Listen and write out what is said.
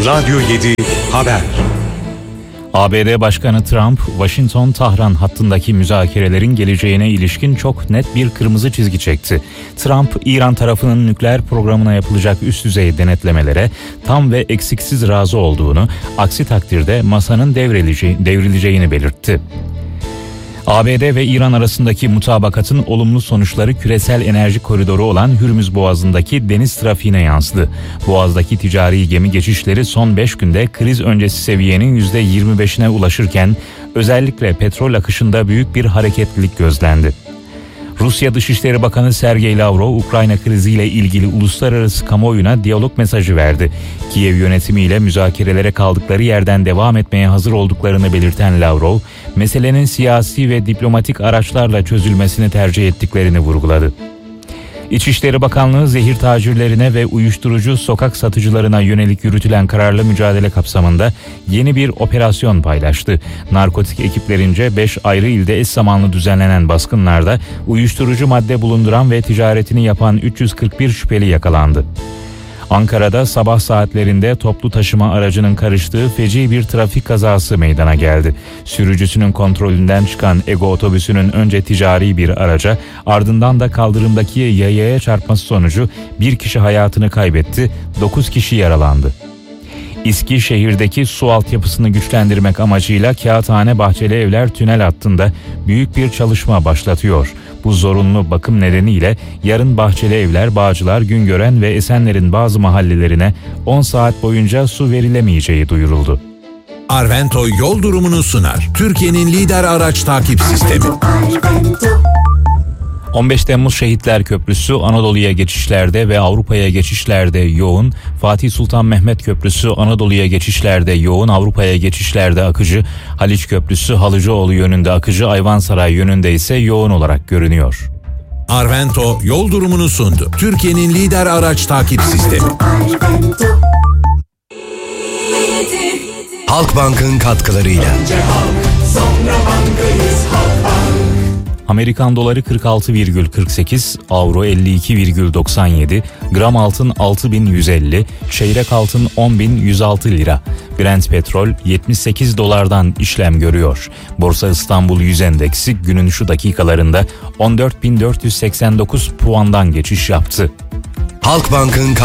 Radyo 7 Haber. ABD Başkanı Trump, Washington-Tahran hattındaki müzakerelerin geleceğine ilişkin çok net bir kırmızı çizgi çekti. Trump, İran tarafının nükleer programına yapılacak üst düzey denetlemelere tam ve eksiksiz razı olduğunu, aksi takdirde masanın devrileceğini belirtti. ABD ve İran arasındaki mutabakatın olumlu sonuçları küresel enerji koridoru olan Hürmüz Boğazı'ndaki deniz trafiğine yansıdı. Boğaz'daki ticari gemi geçişleri son 5 günde kriz öncesi seviyenin %25'ine ulaşırken özellikle petrol akışında büyük bir hareketlilik gözlendi. Rusya Dışişleri Bakanı Sergey Lavrov, Ukrayna kriziyle ilgili uluslararası kamuoyuna diyalog mesajı verdi. Kiev yönetimiyle müzakerelere kaldıkları yerden devam etmeye hazır olduklarını belirten Lavrov, meselenin siyasi ve diplomatik araçlarla çözülmesini tercih ettiklerini vurguladı. İçişleri Bakanlığı zehir tacirlerine ve uyuşturucu sokak satıcılarına yönelik yürütülen kararlı mücadele kapsamında yeni bir operasyon paylaştı. Narkotik ekiplerince 5 ayrı ilde eş zamanlı düzenlenen baskınlarda uyuşturucu madde bulunduran ve ticaretini yapan 341 şüpheli yakalandı. Ankara'da sabah saatlerinde toplu taşıma aracının karıştığı feci bir trafik kazası meydana geldi. Sürücüsünün kontrolünden çıkan Ego otobüsünün önce ticari bir araca, ardından da kaldırımdaki yayaya çarpması sonucu bir kişi hayatını kaybetti, 9 kişi yaralandı. İSKİ şehirdeki su altyapısını güçlendirmek amacıyla Kağıthane Bahçeli Evler tünel hattında büyük bir çalışma başlatıyor. Bu zorunlu bakım nedeniyle yarın Bahçeli Evler, Bağcılar, Güngören ve Esenler'in bazı mahallelerine 10 saat boyunca su verilemeyeceği duyuruldu. Arvento yol durumunu sunar. Türkiye'nin lider araç takip sistemi. 15 Temmuz Şehitler Köprüsü Anadolu'ya geçişlerde ve Avrupa'ya geçişlerde yoğun. Fatih Sultan Mehmet Köprüsü Anadolu'ya geçişlerde yoğun, Avrupa'ya geçişlerde akıcı. Haliç Köprüsü Halıcıoğlu yönünde akıcı, Ayvansaray yönünde ise yoğun olarak görünüyor. Arvento yol durumunu sundu. Türkiye'nin lider araç takip sistemi. Halkbank'ın katkılarıyla. Amerikan doları 46,48, avro 52,97, gram altın 6.150, çeyrek altın 10.106 lira. Brent petrol 78 dolardan işlem görüyor. Borsa İstanbul Yüz Endeksi günün şu dakikalarında 14.489 puandan geçiş yaptı. Halkbank'ın